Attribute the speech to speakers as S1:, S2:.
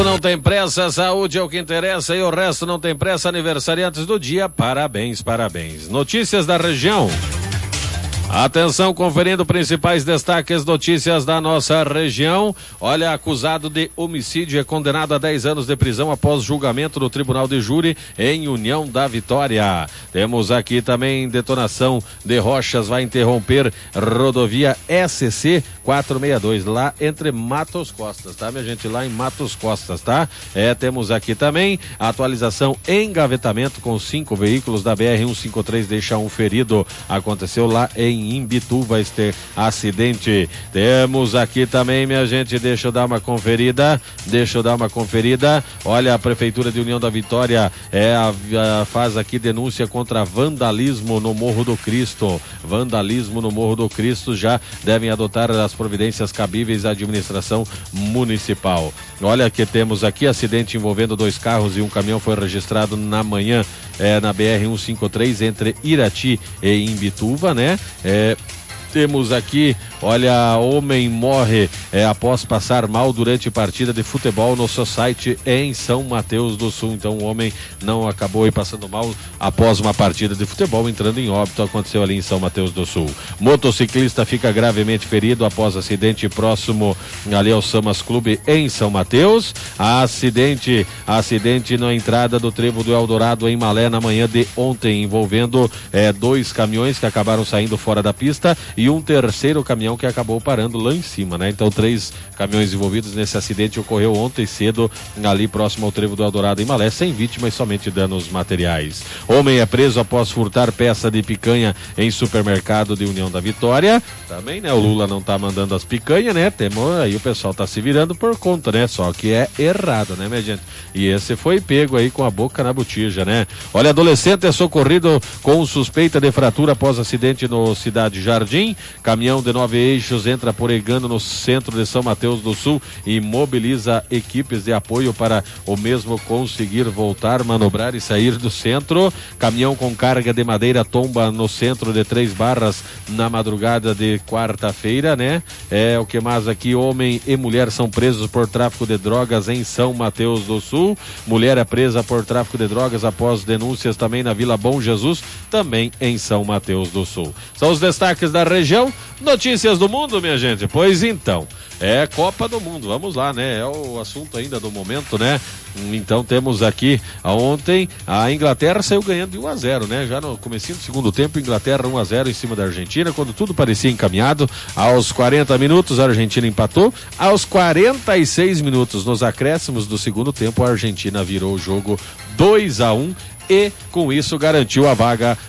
S1: Não tem pressa, saúde é o que interessa e o resto não tem pressa. Aniversariantes do dia, parabéns, parabéns. Notícias da região. Atenção, conferindo principais destaques, notícias da nossa região. Olha, acusado de homicídio é condenado a 10 anos de prisão após julgamento no Tribunal de Júri em União da Vitória. Temos aqui também detonação de rochas vai interromper rodovia SC 462, lá entre Matos Costas, tá, minha gente? Lá em Matos Costas, tá? Temos aqui também atualização engavetamento com 5 veículos da BR-153, deixa um ferido. Aconteceu lá em Imbituva este acidente. Temos aqui também, minha gente, deixa eu dar uma conferida. Olha, a Prefeitura de União da Vitória faz aqui denúncia contra vandalismo no Morro do Cristo. Já devem adotar as providências cabíveis à administração municipal. Olha que temos aqui acidente envolvendo 2 carros e um caminhão foi registrado na manhã na BR-153 entre Irati e Imbituva, né? Temos aqui, olha, homem morre após passar mal durante partida de futebol no Society em São Mateus do Sul. Então o homem não acabou aí passando mal após uma partida de futebol, entrando em óbito, aconteceu ali em São Mateus do Sul. Motociclista fica gravemente ferido após acidente próximo ali ao Samas Clube em São Mateus. Acidente na entrada do trevo do Eldorado em Malé na manhã de ontem, envolvendo 2 caminhões que acabaram saindo fora da pista e um terceiro caminhão que acabou parando lá em cima, né? Então 3 caminhões envolvidos nesse acidente ocorreu ontem cedo, ali próximo ao trevo do Eldorado em Malé, sem vítimas, somente danos materiais. Homem é preso após furtar peça de picanha em supermercado de União da Vitória. Também, né? O Lula não tá mandando as picanhas, né? Aí o pessoal tá se virando por conta, né? Só que é errado, né, minha gente? E esse foi pego aí com a boca na botija, né? Olha, adolescente é socorrido com suspeita de fratura após acidente no Cidade Jardim. Caminhão de 9 eixos entra por Egano no centro de São Mateus do Sul e mobiliza equipes de apoio para o mesmo conseguir voltar, manobrar e sair do centro. Caminhão com carga de madeira tomba no centro de 3 Barras na madrugada de quarta-feira, né? O que mais aqui? Homem e mulher são presos por tráfico de drogas em São Mateus do Sul. Mulher é presa por tráfico de drogas após denúncias também na Vila Bom Jesus, também em São Mateus do Sul. São os destaques da região. Notícias do mundo, minha gente. Pois então, Copa do Mundo, vamos lá, né? É o assunto ainda do momento, né? Então temos aqui, ontem a Inglaterra saiu ganhando de 1-0, né? Já no comecinho do segundo tempo, Inglaterra 1-0 em cima da Argentina, quando tudo parecia encaminhado. Aos 40 minutos a Argentina empatou, aos 46 minutos nos acréscimos do segundo tempo a Argentina virou o jogo 2-1 e com isso garantiu a vaga